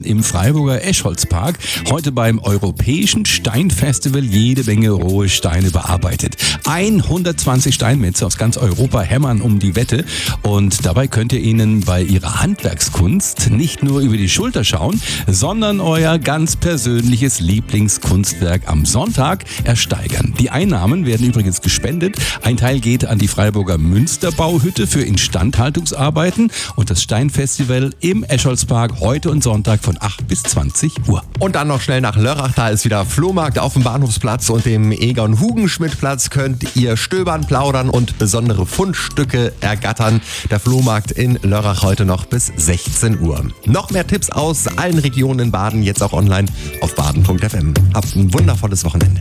im Freiburger Eschholzpark. Heute beim Europäischen Steinfestival jede Menge rohe Steine bearbeitet. 120 Steinmetze aus ganz Europa hämmern um die Wette und dabei könnt ihr ihnen bei ihrer Handwerkskunst nicht nur über die Schulter schauen, sondern euer ganz persönliches Lieblingskunstwerk am Sonntag ersteigern. Die Einnahmen werden übrigens gespendet. Ein Teil geht an die Freiburger Münsterbauhütte für Instandhaltungsarbeiten und das Steinfestival im Eschholzpark heute und Sonntag von 8 bis 20 Uhr. Und dann noch schnell nach Lörrach, da ist wieder Flohmarkt auf dem Bahnhofsplatz und dem Egon-Hugenschmidt-Platz könnt ihr stöbern, plaudern und besondere Fundstücke ergattern. Der Flohmarkt in Lörrach heute noch bis 16 Uhr. Noch mehr Tipps aus allen Regionen in Baden, jetzt auch online auf baden.fm. Habt ein wundervolles Wochenende.